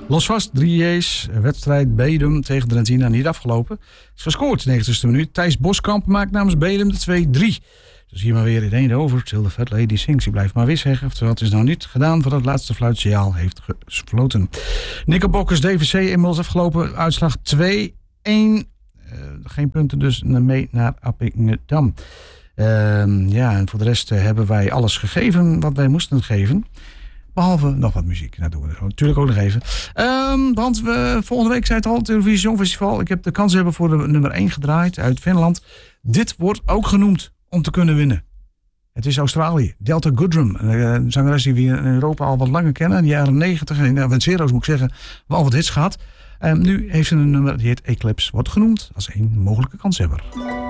Losvast, 3J's. Wedstrijd Bedum tegen Drentina niet afgelopen. Is gescoord, 90ste minuut. Thijs Boskamp maakt namens Bedum de 2-3. Dus hier maar weer in één over. Till the Fat Lady Sings. U blijft maar weer zeggen. Oftewel, het is nou niet gedaan voordat het laatste fluitsignaal heeft gefloten. Knickerbockers DVC inmiddels afgelopen. Uitslag 2-1. Geen punten dus mee naar Appingedam. En voor de rest hebben wij alles gegeven wat wij moesten geven. Behalve nog wat muziek. Dat doen we natuurlijk ook nog even. Want volgende week, zei het al, het Eurovisie Songfestival. Ik heb de kans hebben voor de nummer 1 gedraaid uit Finland. Dit wordt ook genoemd om te kunnen winnen. Het is Australië. Delta Goodrum. Een zangeres die we in Europa al wat langer kennen. In de jaren 90. En in Zero's moet ik zeggen. Wel wat hits gehad. Nu heeft ze een nummer die heet Eclipse. Wordt genoemd als een mogelijke kanshebber.